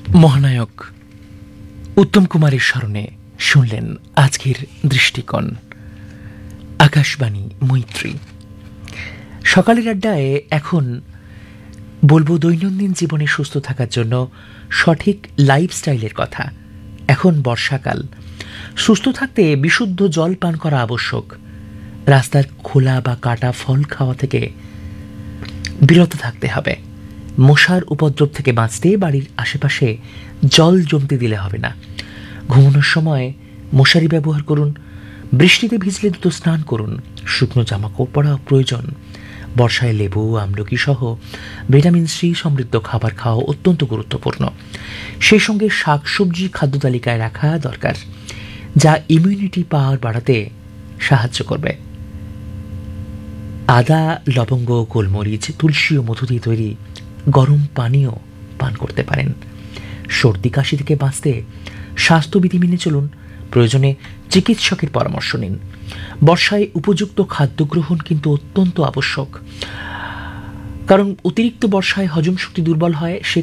মহানায়ক উত্তম কুমারের স্মরণে শুনলেন আজকের দৃষ্টিকোণ। আকাশবাণী মৈত্রী। সকালের আড্ডায় এখন বলবো দৈনন্দিন জীবনে সুস্থ থাকার জন্য সঠিক লাইফস্টাইলের কথা। এখন বর্ষাকাল, সুস্থ থাকতে বিশুদ্ধ জল পান করা আবশ্যক। রাস্তার খোলা বা কাটা ফল খাওয়া থেকে বিরত থাকতে হবে। মশার উপদ্রব থেকে বাঁচতে বাড়ির আশেপাশে জল জমতে দিলে হবে না। ঘুমানোর সময় মশারি ব্যবহার করুন। বৃষ্টিতে ভিজলে দ্রুত স্নান করুন। শুকনো জামা কাপড় পরা প্রয়োজন। বর্ষায় লেবু, আমলকি সহ ভিটামিন সি সমৃদ্ধ খাবার খাওয়া অত্যন্ত গুরুত্বপূর্ণ। সেই সঙ্গে শাকসবজি খাদ্য তালিকায় রাখা দরকার, যা ইমিউনিটি পাওয়ার বাড়াতে সাহায্য করবে। আদা, লবঙ্গ, গোলমরিচ, তুলসী ও মধু দিয়ে তৈরি গরম পানীয় পান করতে পারেন। সর্দি কাশি থেকে বাঁচতে স্বাস্থ্যবিধি মেনে চলুন। প্রয়োজনে চিকিৎসকের পরামর্শ নিন। বর্ষায় উপযুক্ত খাদ্য গ্রহণ কিন্তু অত্যন্ত আবশ্যক, কারণ অতিরিক্ত বর্ষায় হজম শক্তি দুর্বল হয়। সে